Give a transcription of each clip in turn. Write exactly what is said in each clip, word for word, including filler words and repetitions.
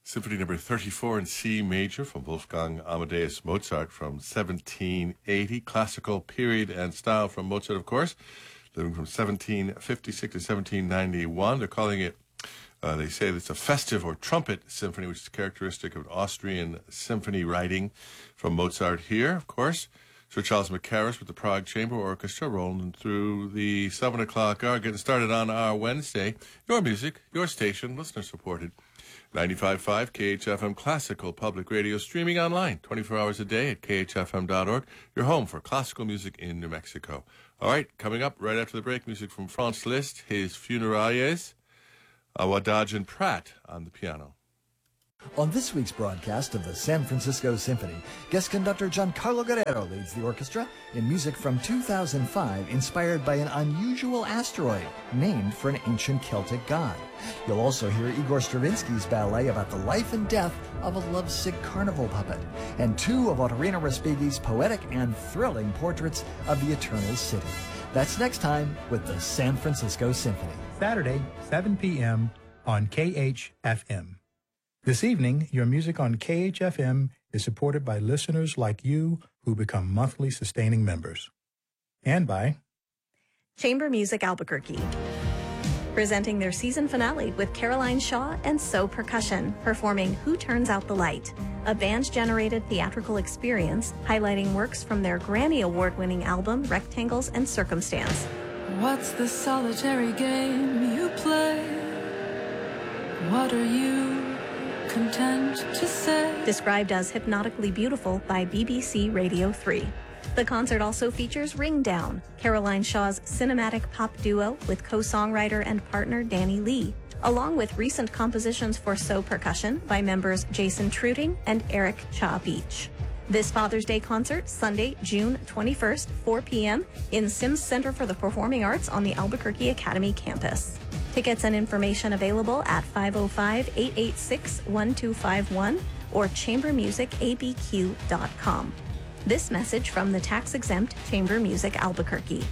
Symphony number thirty-four in C major from Wolfgang Amadeus Mozart from seventeen eighty. Classical period and style from Mozart, of course, living from seventeen fifty-six to seventeen ninety-one. They're calling it, uh, they say it's a festive or trumpet symphony, which is characteristic of Austrian symphony writing from Mozart here, of course. Sir Charles Mackerras with the Prague Chamber Orchestra rolling through the seven o'clock hour, getting started on our Wednesday. Your music, your station, listener-supported. ninety-five point five K H F M Classical Public Radio, streaming online twenty-four hours a day at K H F M dot org. Your home for classical music in New Mexico. All right, coming up right after the break, music from Franz Liszt, his Funerales, Wadadjan Pratt on the piano. On this week's broadcast of the San Francisco Symphony, guest conductor Giancarlo Guerrero leads the orchestra in music from two thousand five inspired by an unusual asteroid named for an ancient Celtic god. You'll also hear Igor Stravinsky's ballet about the life and death of a lovesick carnival puppet, and two of Otorino Respighi's poetic and thrilling portraits of the Eternal City. That's next time with the San Francisco Symphony. Saturday, seven p.m. on K H F M. This evening, your music on K H F M is supported by listeners like you who become monthly sustaining members. And by Chamber Music Albuquerque, presenting their season finale with Caroline Shaw and So Percussion, performing Who Turns Out the Light, a band-generated theatrical experience highlighting works from their Grammy Award-winning album Rectangles and Circumstance. What's the solitary game you play? What are you content to say? Described as hypnotically beautiful by B B C Radio three. The concert also features Ring Down, Caroline Shaw's cinematic pop duo with co-songwriter and partner Danny Lee, along with recent compositions for So Percussion by members Jason Truding and Eric Cha Beach. This Father's Day concert, Sunday, June twenty-first, four p.m. in Sims Center for the Performing Arts on the Albuquerque Academy campus. Tickets and information available at five oh five, eight eight six, one two five one or chamber music a b q dot com. This message from the tax-exempt Chamber Music Albuquerque.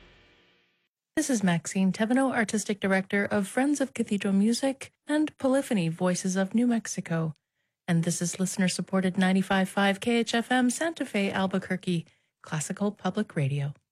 This is Maxine Teveno, Artistic Director of Friends of Cathedral Music and Polyphony Voices of New Mexico. And this is listener-supported ninety-five point five K H F M Santa Fe, Albuquerque, Classical Public Radio.